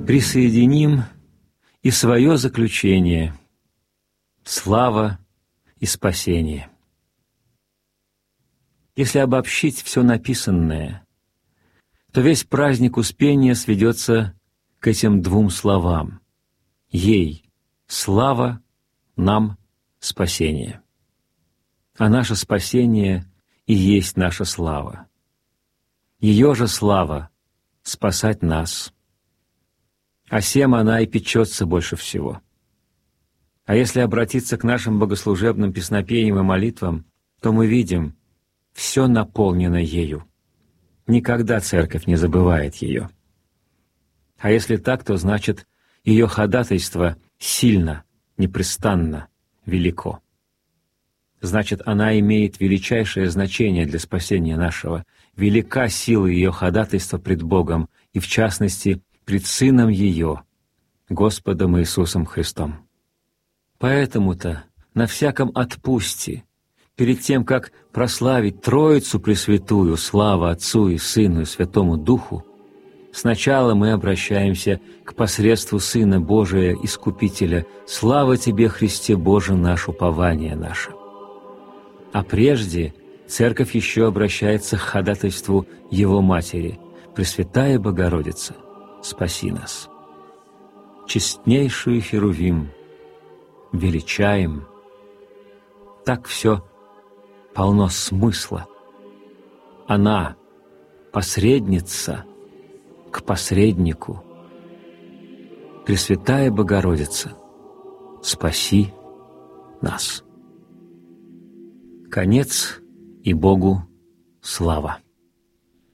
присоединим и свое заключение: слава и спасение. Если обобщить все написанное, то весь праздник Успения сведется к этим двум словам: ей слава, нам спасение. А наше спасение и есть наша слава. Ее же слава — спасать нас. О сем она и печется больше всего. А если обратиться к нашим богослужебным песнопениям и молитвам, то мы видим, все наполнено ею. Никогда Церковь не забывает ее. А если так, то значит, ее ходатайство сильно, непрестанно, велико. Значит, она имеет величайшее значение для спасения нашего. Велика сила ее ходатайства пред Богом, и в частности, пред Сыном Ее, Господом Иисусом Христом. Поэтому-то на всяком отпусте, перед тем, как прославить Троицу Пресвятую, слава Отцу и Сыну и Святому Духу, сначала мы обращаемся к посредству Сына Божия, Искупителя: «Слава Тебе, Христе Боже, наш упование наше». А прежде Церковь еще обращается к ходатайству Его Матери: «Пресвятая Богородица, спаси нас». Честнейшую Херувим величаем. Так все полно смысла. Она — посредница к посреднику. Пресвятая Богородица, спаси нас. Конец, и Богу слава.